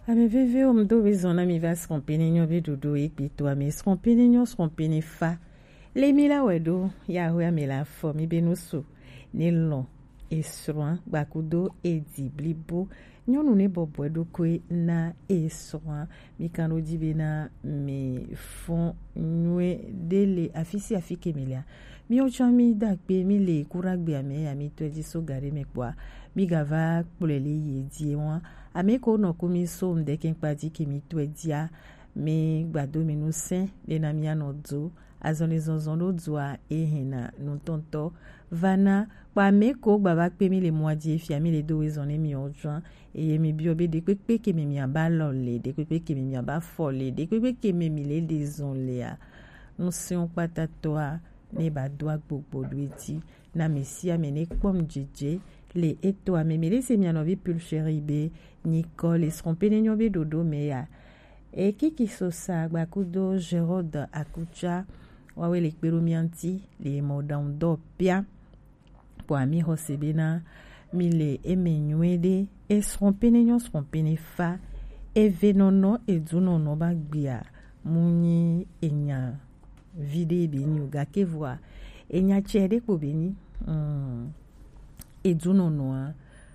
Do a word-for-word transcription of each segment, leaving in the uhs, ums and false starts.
Ame veve om do bezona mi va srompeni nyo be dodo e pito ame srompeni nyo srompeni fa. Le mi la wedo ya ho ame la fo mi benuso ni lon e sroan bakudo e di blibo nyo nu ne bobo edo kwe na e sroan mi kano di bena me fon nywe dele afisi afike milia. Mi ocha mi dakbe mi le kuragbe ame ami to di so gare me kwa mi gava kulele ye di wan ame ko no kumi so mdeke nkpadi ki mi to dia me gbado mi no sen le na mi anodo azone zonzon do dua ehena no tonto vana kwa me ko baba pe mi le moadi fi ami le do ezone mi ojuan e mi biobe de pepe ke mi mi aba lole de pepe ke mi mi aba fole de pepe ke mi mi le dezon le a no se on patatoa ne ba doa gbogbo luiti na mesia mene pom jeje le eto a memele se mianovi pulcheribe Nicole et srompene nyobe dodo meya e kiki sosa bakudo Gerode akucha wawe le kperumianti le modaundo pia po ami hosebena mile emenywede e srompene nyo srompene fa e venono e dunono bagbia muni enya vide beni uga ke voa enya chede ko beni mm. E dunono a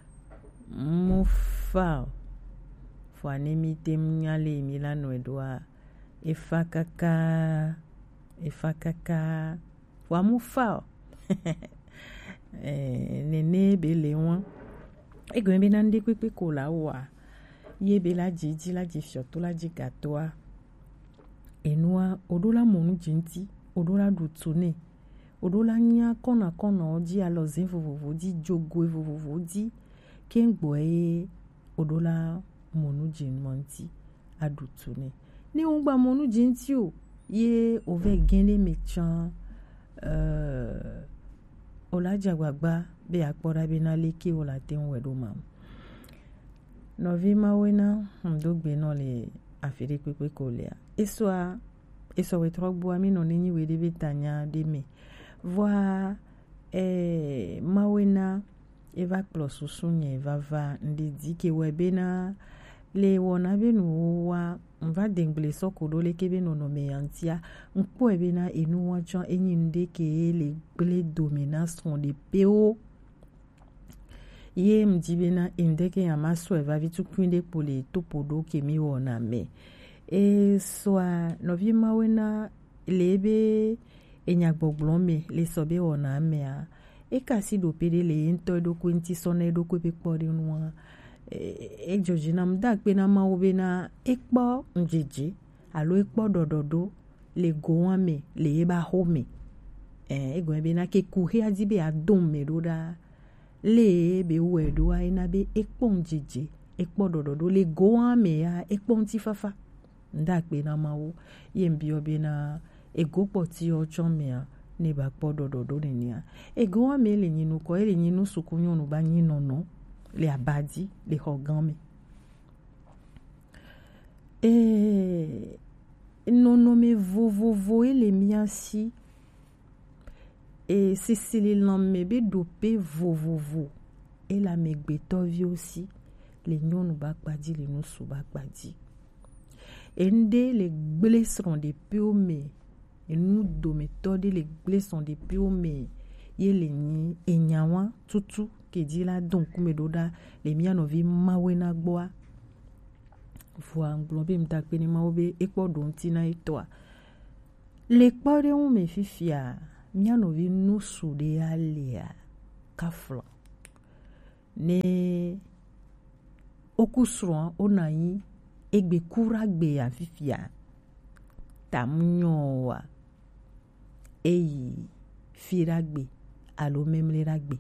mufa fo anemite mnyale milano edwa e fakaka e fakaka fo mufa eh nene bele won e gwen be nan de pepe ko la wa ye be la jiji la jifio to la jigatoa enua odola monu jinti odola dutune odola nya kona kona oji alozin vovovo di jogo vovovo di kengbo e odola monu jin monti adutune ni on gba monu jinti o ye ove gende mechan euh ola jagbagba be akpora be na leke ola ten wedo mam novi mawena mdogbe no le afiri pepe kolea eswa eswa wetrogbo ami no ni we de betanya de me voa eh mawena eva plus sunye vava ndi dike webena le wona benu wa mva dengle sokodo le kebe no no meyantia mpo ebena enu wa chan enyi ndeke le ble domination de peo ye mdibena indeke ya maso eva vitu kwinde pole topodo kemi wona me e soa novi mawena lebe enyagboglome le sobe wona mea e kasi do pede le ento do kwenti sone do kwe pekpori nwa e jojina mda kpe na maobe na ekpo njeje alo ekpo dododo le goame le eba home e ego ebe na ke kuhe adibe adom medoda le be wedo a ina be ekpo njeje ekpo dododo le goame ya ekpo ntifafa mda kpe na mao yembi obe na ego poti ochomea ne ba podo dodo nenia ego wa me le nyinu ko ele nyinu sukunyo no ba nyino no le abadi le hogame e no no me vovovo ele miasi e sisili lamme be dope vovovo e la megbetovio aussi le nyonu ba padi le no su ba padi ende le blesseront de piome et nous do méthode les blessons des piome yele ni enyawa tutu ke di la donc me doda le mianovi mawena gboa voa nglobe mtakpe ni maobe ekpo donti na etoa le kpore un me fifia mianovi nusu de alia kafla ne okusron onayi egbe kuragbe ya fifia tamnyowa eyi firagbe alo memleragbe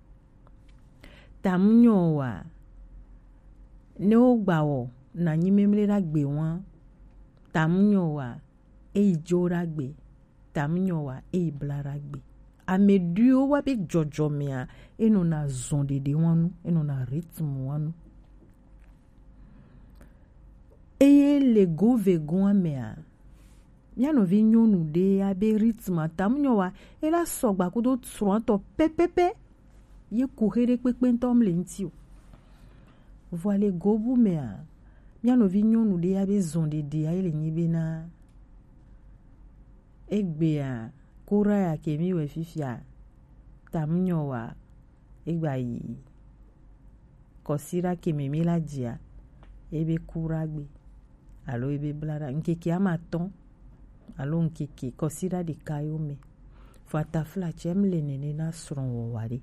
tamnyowa ne ogbawo na nyi memleragbe won tamnyowa eyi joragbe tamnyowa eyi blaragbe ameduo wa be jojomea eno na zonde de wonu eno na rythme wonu eye le gove goamea miano vi nyonu de abe rythme tamnyowa ela sogba kudo tronto pepepe ye kuhere pepe ntom lentio voile gobu mea mia no vi nyɔnu ɖe ya be zɔ̃ɖeɖe ya ele nyi bena egbea kura ya ke mi wɔ fifia tam nyɔ wa egba yi kɔsira ke me mi la dzia ebe kura gbe alo ebe blara nkeke ama tɔn alo nkeke kɔsira ɖeka yo me fata fla tsem le nene na srɔ̃wɔwa ɖe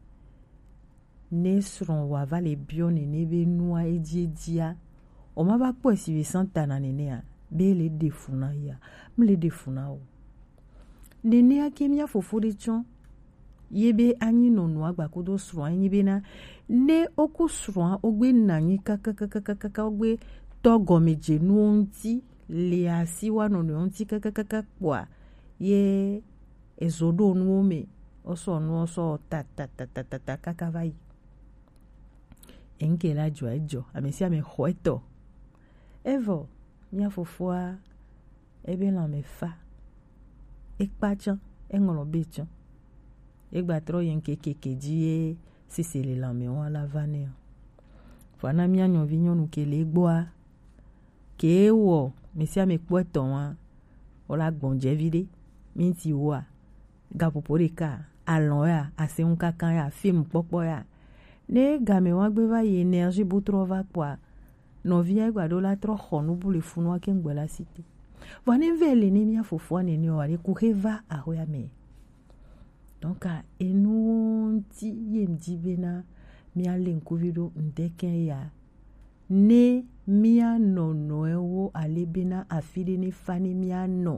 ne srɔ̃wɔwa va le biɔ nene be nua edziedzie o ma va kpɔ esi be santana nenea be le ɖe funa ya mle ɖe funa o nenea ke mia fofo ɖe tsɔ ye be anyi nɔnɔa gbakodo srɔ̃a enyi bena ne oku srɔ̃a ogbe nanyi kakakakakaka ogbe tɔgɔmedze nuwo ŋuti le asi wa nɔnɔe ŋuti kakakaka kpɔa ye ezoɖo nuwo me osɔ nuwo sɔ tatatatata kaka va yi enke la dzɔ edzɔ ame sia ame xɔ etɔ evɔ mia fofoa ebe lãme fa ekpa tsã eŋlɔ be tsã egba trɔ yi nkekeke dzi ye sese le lãme wa la va nɛ fana mia nyɔvi nyɔnu ke le egbɔa ke wɔ me sia me kpɔ etɔ wa wòla gbɔ̃dze vi ɖe minti woa gaƒoƒo ɖeka alɔ ya aseŋu kaka ya film kpɔkpɔ ya ne game wa gbe va yi énergie butrɔ va kpɔa nɔvia egba ɖo la trɔ xɔ nubu le funua ke ŋgbe la si te vɔ ne ve le ne mia fofoa nene wa ɖe ku he va ahoya me donc enuwo ŋuti ye ŋdi bena mia le ŋkuvi ɖo ŋdeke ya ne mia nɔnɔewo ale bena afi ɖe ne fa ne mia nɔ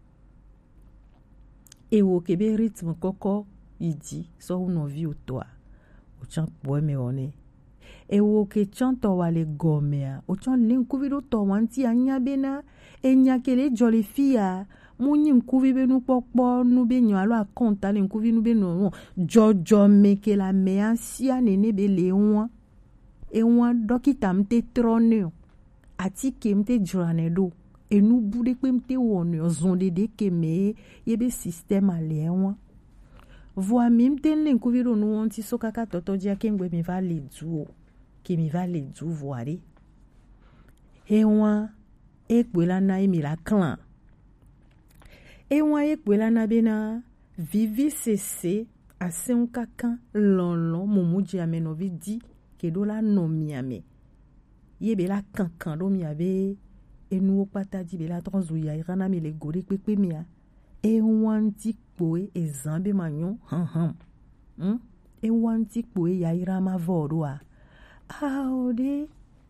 ewo ke be rythme kɔkɔ yi dzi sɔwu nɔvi wotɔa wotsã kpɔ eme wɔ ne ewo ke tsɔntɔ wa le gɔmea wotsã le ŋkuvi ɖo tɔ wa ŋuti anya bena enya ke le dzɔ le fia mu nyi ŋkuvi be nukpɔkpɔ nu be nyɔ alo akɔnta le ŋkuvi nu be nɔ dzɔdzɔme ke la mea sia nene be le eŋua eŋua dɔkita mte trɔ ne o atike mte dzra ne ɖo enu bu ɖe kpe mte wɔ ne o zɔ̃ ɖeɖe ke me ye be système ale eŋua voa mi mte le ŋkuvi ɖo nu ŋuti so kaka tɔtɔ dzia ke ŋgbe mi va le du o ke mi va le du voa ɖe eŋua ekpe la na ye mi la klã eŋua ekpe la na bena vivi sese aseŋu kaka lɔlɔ mumu dzi ame nɔvi di ke ɖo la nɔ miame ye be la kankan ɖo mia be enuwo kpata dzi be la trɔ zu yayra na mi le go ɖe kpekpe mia eŋua ŋuti kpoe ezã be ma nyɔ hãhã hm eŋua ŋuti kpoe yayra ma vɔ ɖoa awo ɖe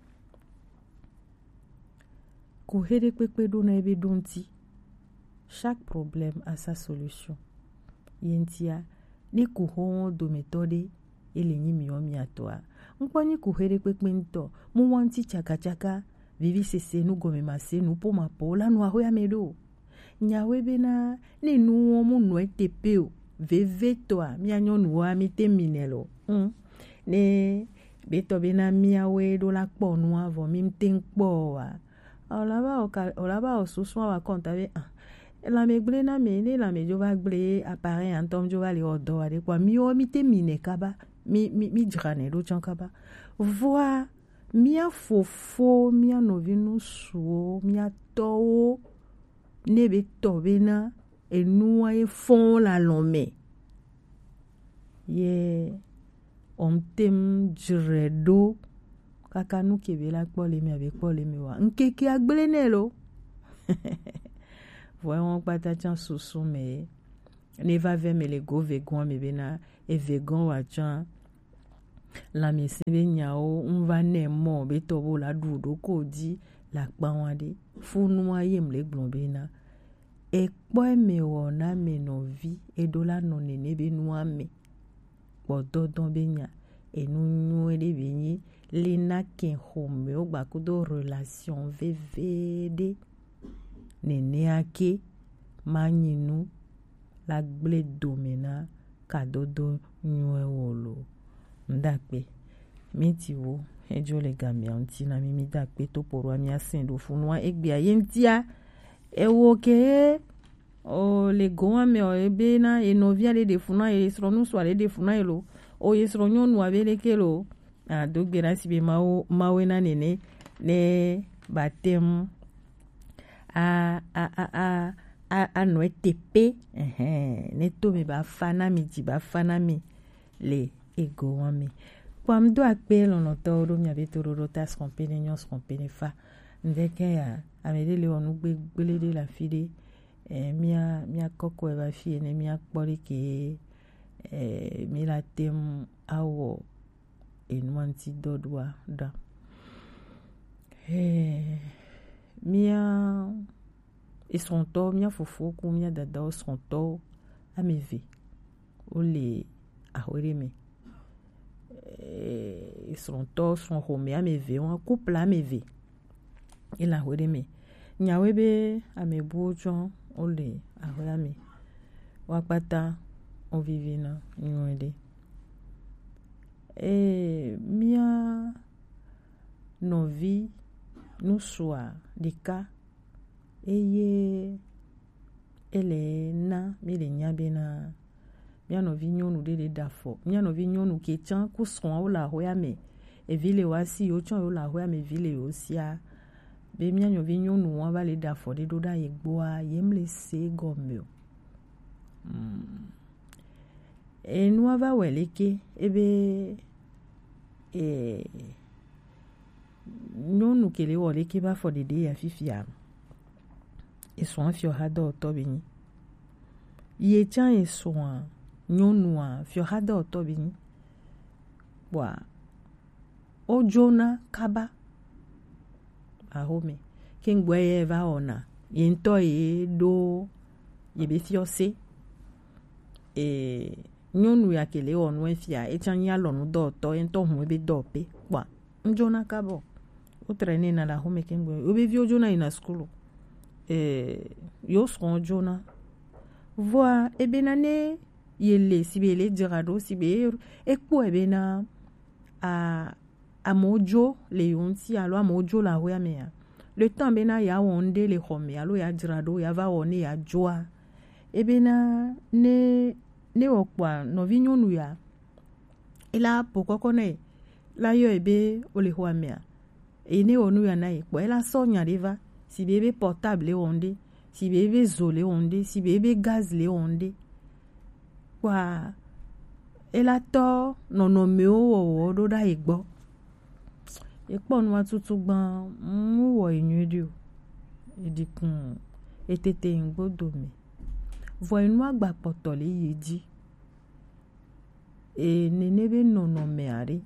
ko he ɖe kpekpe ɖo na ebe ɖo ŋuti chaque problème a sa solution ye ŋutia ne ko ho dometɔ ɖe ele nyi miɔ miatɔa ŋkpɔ nyi ko he ɖe kpekpe ŋutɔ mu wa ŋuti tsakatsaka vivi sese nu gɔme ma se nu ƒo ma ƒo la nu ahoya me ɖo nyawoe bena ne nuwo mu nɔ tepe o veve tɔa mia nyɔnuwoa mi te mine lo hm ne betɔ bena miawoe ɖo la kpɔ nua vɔ mi te kpɔ wa olava olava osusua wa kɔnta be ah lãme gble na me ne lãme dzo va gble appareil antɔm dzo va le wɔ dɔ wa ɖe kpɔa miwo mi te mine kaba mi mi mi dzra ne ɖo tsã kaba voa mia fofo mia nɔvi nusuwo mia tɔwo ne be tɔ bena enua ye fɔn la lɔme ye omtem dzre ɖo kaka nu ke be la kpɔ le mi abe kpɔ le mi wa nkeke agble ne lo voa wɔn kpata tsã susu me ne va ve me le go vegon me bena e vegon wa tsã lãme se be nyawo ŋva ne mɔ be tɔ bo la ɖu ɖo ko di la kpawa ɖe funua ye mle gblɔ bena ekpɔ eme wɔ na me nɔvi eɖo la nɔ nene be nua me kpɔdɔdɔ be nya enu nyuie ɖe be nyi lena ke xɔme wo gbakudo relation veve ɖe nenea ke ma nyi nu la gble dome na kadodo nyuie wolo ndakpe miti wo edzo le gamia ŋuti na mi mi dakpe to porua mia se ɖo funua egbea ye ŋutia ewo ke o le goa me o ebe na enɔvia ɖe ɖe funua ye srɔ̃nu sua ɖe ɖe funua ye lo o ye srɔ̃nyɔnua be leke lo a do gbe na si be mawo mawo na nene ne batem a a a a a a no tepe eh ne to me ba fana mi di ba fana mi le ego wami kwa mdo akpe lono toro mi abetoro rota skompene nyo skompene fa ndeke ya amede le onu gbe gbele de la fide eh mia mia koko e ba fi ne mia kpori ke eh mi la tem awo enwanti dodwa da eh mia esonto mia fofo ku mia dada osonto ameve ole ahore me eh esonto son home ameve un couple ameve ila ahore me nyawebe amebujo ole ahore me wakpata on vivina nyode eh mia novi nusua dika eye ele na mi le nyabe na mia novi nyonu de de dafo mia novi nyonu ke chan ku son o la hoya me e vile wasi o chan o la hoya me vile o sia be mia novi nyonu wa ba le dafo de do da ye gboa yem le se gombe mm e no va weleke ebe e nyonu kele wole ke ba fo de de ya fifia e so afio hado to bini ye chan e so nyonu a fio hado to bini wa o jona kaba a home kengwe ye va ona ye nto ye do ye be fiose e nyonu ya kele onu efia e chan ya lonu do to ento hu ebe do pe wa njona kabo o trene na la home kengwe o be vi o jona ina skulu eh yo son jona voa ebenane yele sibele dirado sibe ekpo ebena a a mojo le yonti alo a mojo la hoya mea le temps bena ya wonde le home alo ya dirado ya va woni ya joa ebena ne ne okwa no vinyonu ya ila pokoko ne la yo ebe ole hoya mea ene onu ya na ekpo ela sonya riva si bébé portable onde si bébé zolé onde si bébé gaz le onde kwa ela to no no me o o do da igbo epo nu atutu gban mu wo inudio edikun etete ngbodo mi vo inu agba poto le yeji e nenebe no no me ari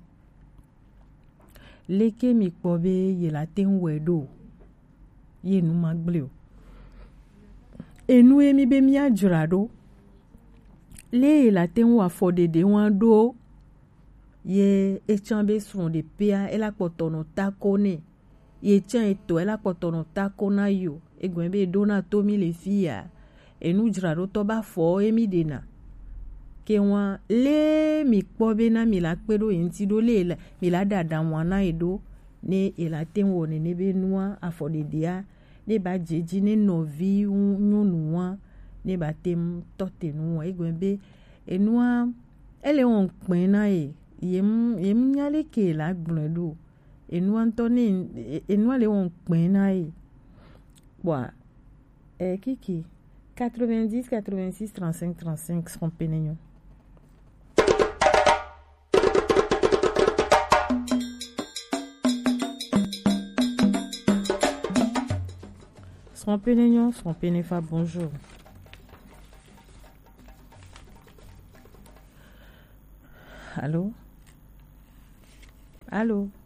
leke mi pobe ye la ten wedo ye nu magbleo enu emi be mi ajurado le la ten wa fodede wan do ye echambe sun de pia ela potono takone ye chan eto ela potono takona yo egun be dona to mi le fia enu jurado to ba fo emi dena ke wan le mi pobe na mi la pedo enti do le mi la dada wan na edo ne ela ten wo ne ne be noa afodedia ne ba jeji ne novi nyonu wa ne ba tem tote nu egwen be enua ele on pin na e yem yem nyale ke la gbledo enua ntoni enua le on pin na e boa e kiki quatre-vingt-dix quatre-vingt-six trente-cinq trente-cinq son penenyo son penenyo son penefa bonjour. Allô? Allô?